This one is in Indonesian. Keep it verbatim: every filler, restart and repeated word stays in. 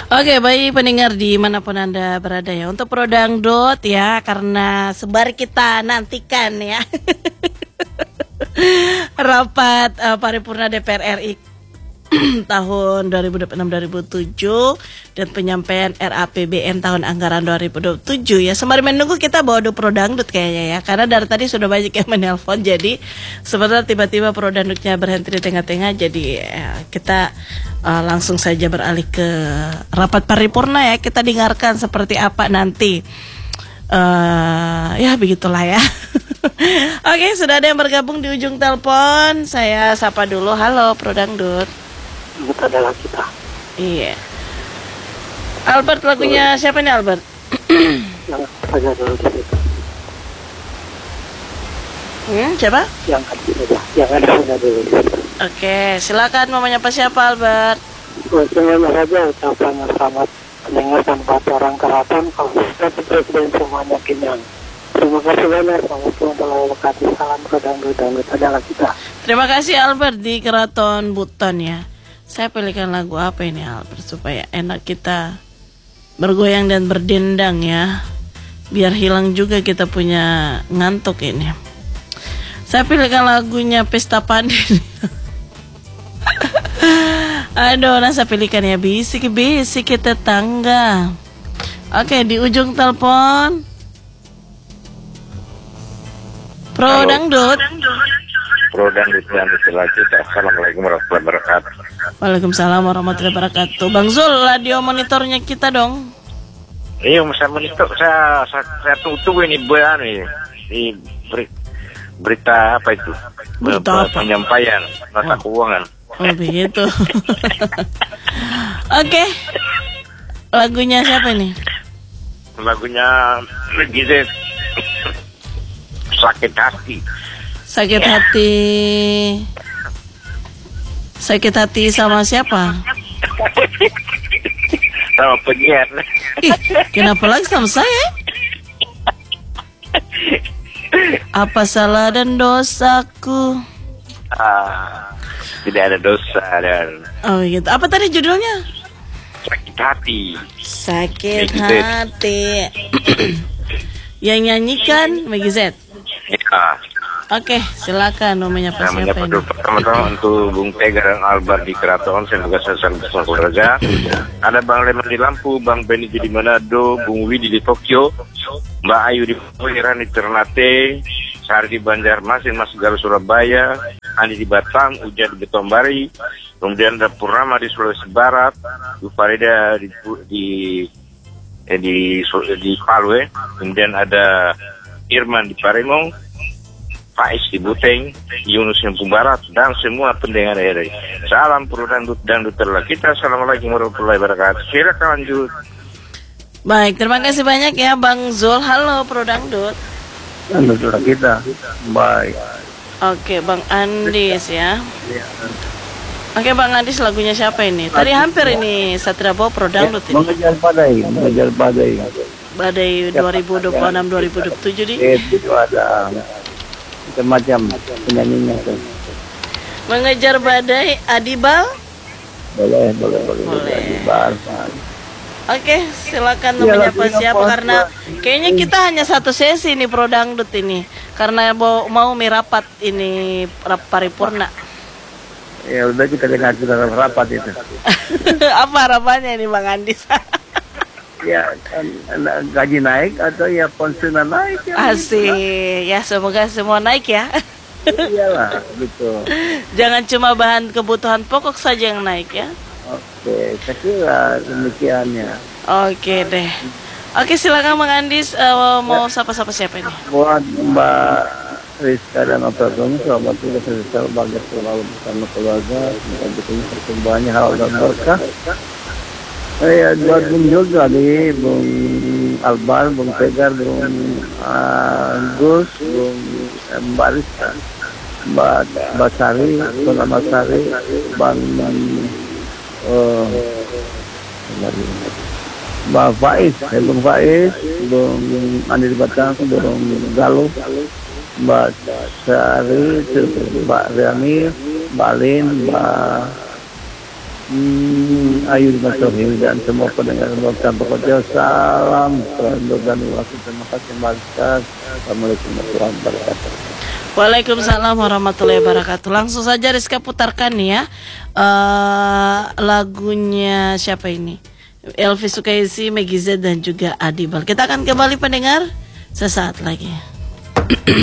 Oke, baik pendengar dimanapun Anda berada ya, untuk Pro Dangdut ya, karena sebar kita nantikan ya rapat uh, paripurna D P R R I tahun dua ribu dua puluh enam dua ribu tujuh dan penyampaian R A P B N tahun anggaran dua ribu dua puluh tujuh ya. Sembari menunggu kita bawa do Pro Dangdut kayaknya ya, karena dari tadi sudah banyak yang menelpon, jadi sebenarnya tiba-tiba Pro Dangdutnya berhenti di tengah-tengah, jadi ya, kita uh, langsung saja beralih ke rapat paripurna ya. Kita dengarkan seperti apa nanti. Uh, ya begitulah ya. Oke, sudah ada yang bergabung di ujung telepon. Saya sapa dulu. Halo Pro Dangdut. Itu adalah kita. Iya. Albert, lagunya siapa nih Albert? Yang saja dulu di situ. Hmm, siapa? Yang ada saja. Yang ada saja dulu di situ. Oke, silakan mau menyapa siapa Albert? Semuanya saja ucapan selamat mendengar tanpa orang keraton kalau kita presiden semuanya kenyang. Terima kasih banyak. Assalamualaikum warahmatullahi wabarakatuh. Salam Pro Dangdut, Dangdut adalah kita. Terima kasih Albert di Keraton Buton ya. Saya pilihkan lagu apa ini Albert supaya enak kita bergoyang dan berdendang ya, biar hilang juga kita punya ngantuk ini. Saya pilihkan lagunya Pesta Pandi. Aduh, nah saya pilihkan ya bisik-bisik tetangga. Oke, di ujung telepon Pro Dangdut. Pro Dangdut dan istilah kita. Assalamualaikum warahmatullahi wabarakatuh. Waalaikumsalam warahmatullahi wabarakatuh. Bang Zul, radio monitornya kita dong. Iya, saya monitor. Saya saya, saya tunggu ini buat ini di beri, berita apa itu? Berita apa? Penyampaian nota Oh. keuangan. Oh begitu. Oke, lagunya siapa ini? Lagunya Gize Sakit Hati. Sakit hati. Sakit hati sama siapa? Sama penyiar. Ih, kenapa lagi sama saya? Apa salah dan dosaku? Ah, tidak ada dosa dan Oh gitu. Apa tadi judulnya? sakit hati. Sakit Meggy Z. hati. Yang nyanyikan Meggy Z. Ya. Oke, silakan nomornya apa Namanya siapa ini? Pedul pertama-tama untuk Bung Tegar dan Albar di Keraton, saya juga sesal bersama keluarga. Ada Bang Leman di Lampu, Bang Benny di Manado, Bung Widi di Tokyo, Mbak Ayu di Iran di Ternate, Sari di Banjarmasin, Mas Galuh Surabaya, Andi di Batam, Uja di Betombari, kemudian ada Purnama di Sulawesi Barat, Bu Farida di di eh, di, di, di Palu, eh. Kemudian ada Irman di Paremong, Faiz di Buteng, Yunus di Barat, dan semua pendengar R I. Salam Pro Dangdut, Dangdut terlah kita. Assalamualaikum warahmatullahi wabarakatuh. Silakan lanjut. Baik, terima kasih banyak ya Bang Zul. Halo Pro Dangdut. Dangdut adalah kita. Baik. Oke, Bang Andis ya. Oke, Bang Andis, lagunya siapa ini? Tadi hampir ini Satria bawa Pro Dangdut ini. Mengejar badai, mengejar badai. Badai dua ribu dua puluh enam dua ribu dua puluh tujuh di. Itu ada macam penyanyinya tuh. Mengejar badai Adibal. Boleh, boleh, boleh. Boleh. Boleh. Oke, silakan Iya, menyapa lagunya siapa apa? karena kayaknya kita hanya satu sesi nih Pro Dangdut ini karena mau mau mirapat ini rap paripurna. Ya udah kita dengar sudah rapat itu. Apa harapannya ini Bang Andis? Ya kan, gaji naik atau ya pensiunan naik ya. Asik, ya semoga semua naik ya. Iyalah gitu. Jangan cuma bahan kebutuhan pokok saja yang naik ya. Oke, saya kira demikiannya. Oke deh. Oke, silakan Bang Andis, uh, mau sapa-sapa siapa ini? Buat Mbak Rizka dan Operatornya selamat juga saya bahagia selalu bersama keluarga. Semoga betulnya pertumbuhannya halal dan berkah. Saya buat Bung juga nih, Bung Albar, Bung Tegar, Bung uh, Gus, Bung eh, Mbak Rizka, Mbak Basari, Bung Basari, Bang uh, Mbak Faiz, eh, Bung Faiz, Bung Andi di Batang, Bung Galuh, Mbak Sari, Mbak Riani, Mbak Lin, Mbak Hmm, Ayu Matohil dan semua pendengar Bangsa Pokoknya salam selalu dan waktu terima kasih Bangsa. Assalamualaikum warahmatullahi wabarakatuh. Waalaikumsalam warahmatullahi wabarakatuh. Langsung saja Rizka putarkan nih ya uh, lagunya siapa ini? Elvi Sukaisi, Meggy Z dan juga Adibal. Kita akan kembali pendengar sesaat lagi.